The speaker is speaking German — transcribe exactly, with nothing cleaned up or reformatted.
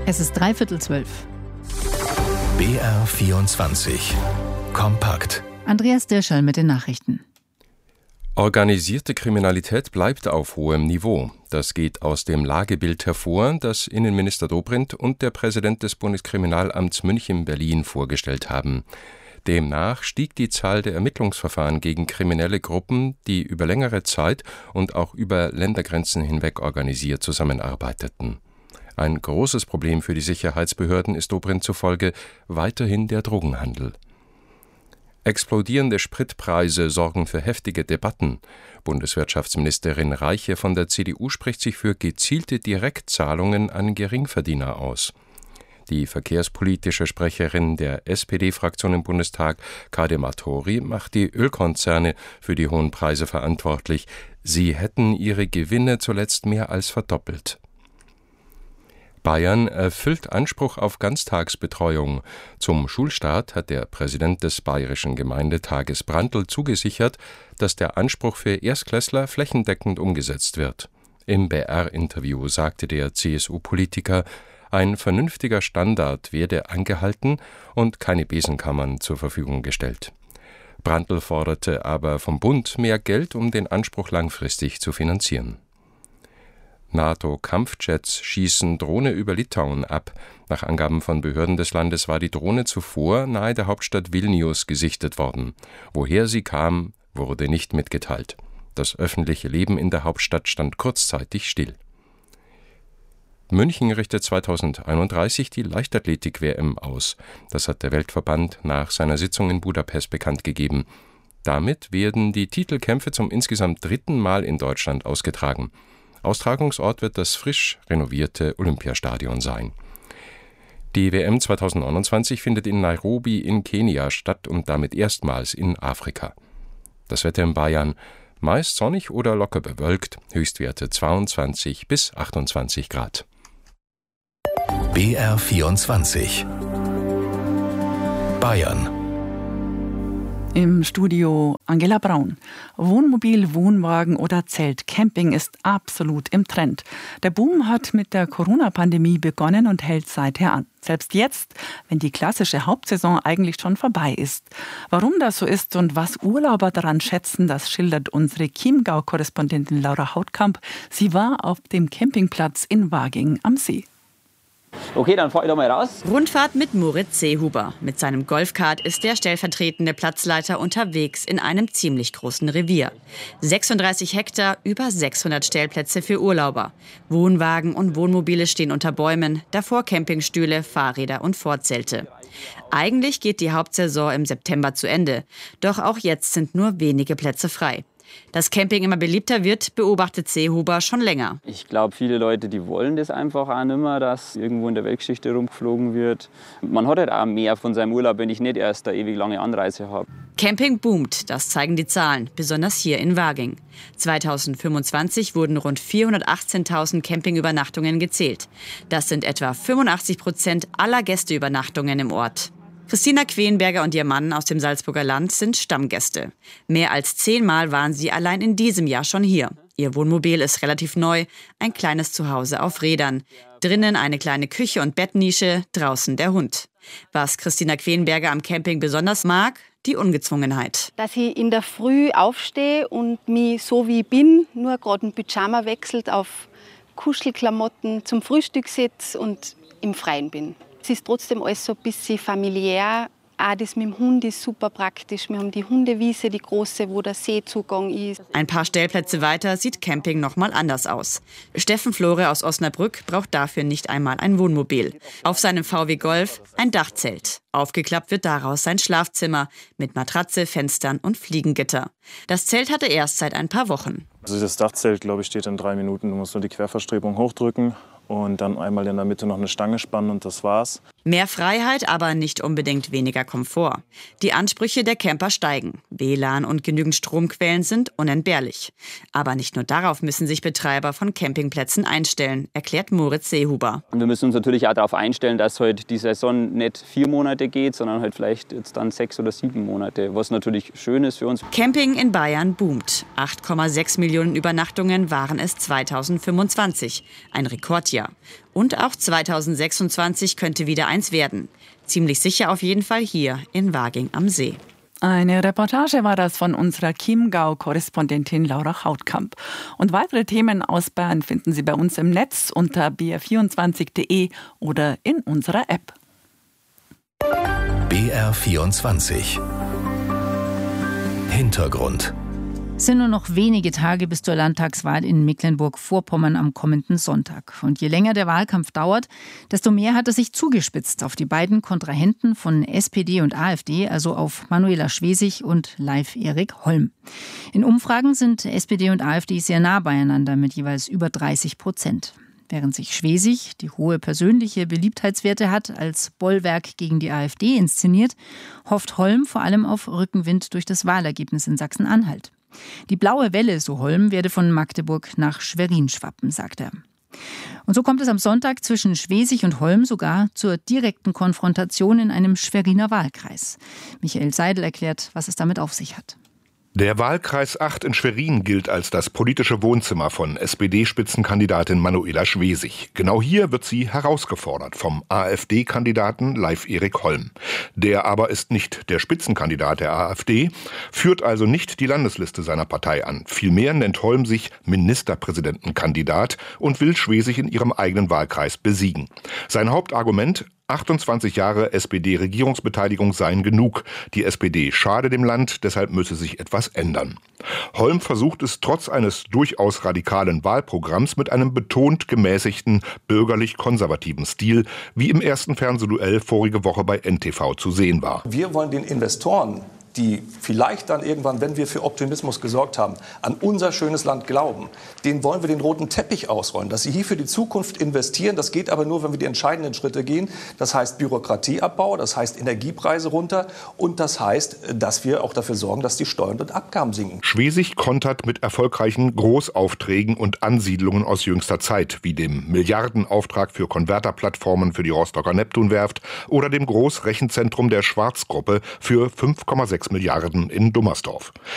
Es ist dreiviertel zwölf. B R vierundzwanzig. Kompakt. Andreas Dirschall mit den Nachrichten. Organisierte Kriminalität bleibt auf hohem Niveau. Das geht aus dem Lagebild hervor, das Innenminister Dobrindt und der Präsident des Bundeskriminalamts München-Berlin vorgestellt haben. Demnach stieg die Zahl der Ermittlungsverfahren gegen kriminelle Gruppen, die über längere Zeit und auch über Ländergrenzen hinweg organisiert zusammenarbeiteten. Ein großes Problem für die Sicherheitsbehörden ist Dobrindt zufolge weiterhin der Drogenhandel. Explodierende Spritpreise sorgen für heftige Debatten. Bundeswirtschaftsministerin Reiche von der C D U spricht sich für gezielte Direktzahlungen an Geringverdiener aus. Die verkehrspolitische Sprecherin der S P D-Fraktion im Bundestag, Kadem Atori, macht die Ölkonzerne für die hohen Preise verantwortlich. Sie hätten ihre Gewinne zuletzt mehr als verdoppelt. Bayern erfüllt Anspruch auf Ganztagsbetreuung. Zum Schulstart hat der Präsident des Bayerischen Gemeindetages Brandl zugesichert, dass der Anspruch für Erstklässler flächendeckend umgesetzt wird. Im B R-Interview sagte der C S U-Politiker, ein vernünftiger Standard werde eingehalten und keine Besenkammern zur Verfügung gestellt. Brandl forderte aber vom Bund mehr Geld, um den Anspruch langfristig zu finanzieren. NATO-Kampfjets schießen Drohne über Litauen ab. Nach Angaben von Behörden des Landes war die Drohne zuvor nahe der Hauptstadt Vilnius gesichtet worden. Woher sie kam, wurde nicht mitgeteilt. Das öffentliche Leben in der Hauptstadt stand kurzzeitig still. München richtet zweitausendeinunddreißig die Leichtathletik-W M aus. Das hat der Weltverband nach seiner Sitzung in Budapest bekannt gegeben. Damit werden die Titelkämpfe zum insgesamt dritten Mal in Deutschland ausgetragen. Austragungsort wird das frisch renovierte Olympiastadion sein. Die W M zweitausendneunundzwanzig findet in Nairobi in Kenia statt und damit erstmals in Afrika. Das Wetter in Bayern: meist sonnig oder locker bewölkt, Höchstwerte zweiundzwanzig bis achtundzwanzig Grad. B R vierundzwanzig. Bayern. Im Studio Angela Braun. Wohnmobil, Wohnwagen oder Zelt. Camping ist absolut im Trend. Der Boom hat mit der Corona-Pandemie begonnen und hält seither an. Selbst jetzt, wenn die klassische Hauptsaison eigentlich schon vorbei ist. Warum das so ist und was Urlauber daran schätzen, das schildert unsere Chiemgau-Korrespondentin Laura Hautkamp. Sie war auf dem Campingplatz in Waging am See. Okay, dann fahr ich doch mal raus. Rundfahrt mit Moritz Seehuber. Mit seinem Golfkart ist der stellvertretende Platzleiter unterwegs in einem ziemlich großen Revier. sechsunddreißig Hektar, über sechshundert Stellplätze für Urlauber. Wohnwagen und Wohnmobile stehen unter Bäumen, davor Campingstühle, Fahrräder und Vorzelte. Eigentlich geht die Hauptsaison im September zu Ende. Doch auch jetzt sind nur wenige Plätze frei. Dass Camping immer beliebter wird, beobachtet Seehuber schon länger. Ich glaube, viele Leute, die wollen das einfach auch nicht mehr, dass irgendwo in der Weltgeschichte rumgeflogen wird. Man hat halt auch mehr von seinem Urlaub, wenn ich nicht erst eine ewig lange Anreise habe. Camping boomt, das zeigen die Zahlen, besonders hier in Waging. zweitausendfünfundzwanzig wurden rund vierhundertachtzehntausend Campingübernachtungen gezählt. Das sind etwa fünfundachtzig Prozent aller Gästeübernachtungen im Ort. Christina Quenberger und ihr Mann aus dem Salzburger Land sind Stammgäste. Mehr als zehnmal waren sie allein in diesem Jahr schon hier. Ihr Wohnmobil ist relativ neu, ein kleines Zuhause auf Rädern. Drinnen eine kleine Küche und Bettnische, draußen der Hund. Was Christina Quenberger am Camping besonders mag, die Ungezwungenheit. Dass ich in der Früh aufstehe und mich so wie ich bin, nur gerade ein Pyjama wechselt, auf Kuschelklamotten zum Frühstück sitze und im Freien bin. Es ist trotzdem alles so ein bisschen familiär. Auch das mit dem Hund ist super praktisch. Wir haben die Hundewiese, die große, wo der Seezugang ist. Ein paar Stellplätze weiter sieht Camping noch mal anders aus. Steffen Flore aus Osnabrück braucht dafür nicht einmal ein Wohnmobil. Auf seinem V W Golf ein Dachzelt. Aufgeklappt wird daraus sein Schlafzimmer mit Matratze, Fenstern und Fliegengitter. Das Zelt hatte er erst seit ein paar Wochen. Also das Dachzelt, glaube ich, steht in drei Minuten. Du musst nur die Querverstrebung hochdrücken und dann einmal in der Mitte noch eine Stange spannen und das war's. Mehr Freiheit, aber nicht unbedingt weniger Komfort. Die Ansprüche der Camper steigen. W L A N und genügend Stromquellen sind unentbehrlich. Aber nicht nur darauf müssen sich Betreiber von Campingplätzen einstellen, erklärt Moritz Seehuber. Und wir müssen uns natürlich auch darauf einstellen, dass heute die Saison nicht vier Monate geht, sondern halt vielleicht jetzt dann sechs oder sieben Monate, was natürlich schön ist für uns. Camping in Bayern boomt. acht Komma sechs Millionen Übernachtungen waren es zweitausendfünfundzwanzig. Ein Rekordjahr. Und auch zweitausendsechsundzwanzig könnte wieder eins werden. Ziemlich sicher auf jeden Fall hier in Waging am See. Eine Reportage war das von unserer Chiemgau-Korrespondentin Laura Hautkamp. Und weitere Themen aus Bayern finden Sie bei uns im Netz unter b r vierundzwanzig punkt d e oder in unserer App. B R vierundzwanzig Hintergrund. Es sind nur noch wenige Tage bis zur Landtagswahl in Mecklenburg-Vorpommern am kommenden Sonntag. Und je länger der Wahlkampf dauert, desto mehr hat er sich zugespitzt auf die beiden Kontrahenten von S P D und AfD, also auf Manuela Schwesig und Leif Erik Holm. In Umfragen sind S P D und AfD sehr nah beieinander mit jeweils über dreißig Prozent. Während sich Schwesig, die hohe persönliche Beliebtheitswerte hat, als Bollwerk gegen die AfD inszeniert, hofft Holm vor allem auf Rückenwind durch das Wahlergebnis in Sachsen-Anhalt. Die blaue Welle, so Holm, werde von Magdeburg nach Schwerin schwappen, sagt er. Und so kommt es am Sonntag zwischen Schwesig und Holm sogar zur direkten Konfrontation in einem Schweriner Wahlkreis. Michael Seidel erklärt, was es damit auf sich hat. Der Wahlkreis acht in Schwerin gilt als das politische Wohnzimmer von S P D-Spitzenkandidatin Manuela Schwesig. Genau hier wird sie herausgefordert vom AfD-Kandidaten Leif Erik Holm. Der aber ist nicht der Spitzenkandidat der AfD, führt also nicht die Landesliste seiner Partei an. Vielmehr nennt Holm sich Ministerpräsidentenkandidat und will Schwesig in ihrem eigenen Wahlkreis besiegen. Sein Hauptargument: achtundzwanzig Jahre S P D-Regierungsbeteiligung seien genug. Die S P D schade dem Land, deshalb müsse sich etwas ändern. Holm versucht es trotz eines durchaus radikalen Wahlprogramms mit einem betont gemäßigten, bürgerlich-konservativen Stil, wie im ersten Fernsehduell vorige Woche bei N T V zu sehen war. Wir wollen den Investoren, die vielleicht dann irgendwann, wenn wir für Optimismus gesorgt haben, an unser schönes Land glauben, denen wollen wir den roten Teppich ausrollen, dass sie hier für die Zukunft investieren. Das geht aber nur, wenn wir die entscheidenden Schritte gehen. Das heißt Bürokratieabbau, das heißt Energiepreise runter und das heißt, dass wir auch dafür sorgen, dass die Steuern und Abgaben sinken. Schwesig kontert mit erfolgreichen Großaufträgen und Ansiedlungen aus jüngster Zeit, wie dem Milliardenauftrag für Konverterplattformen für die Rostocker Neptunwerft oder dem Großrechenzentrum der Schwarzgruppe für fünf Komma sechs Milliarden in Dummersdorf.